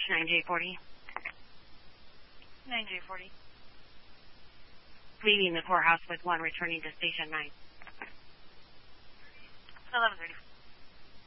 9J40. 9J40. Leaving the courthouse with 1, returning to station 9. 11:30.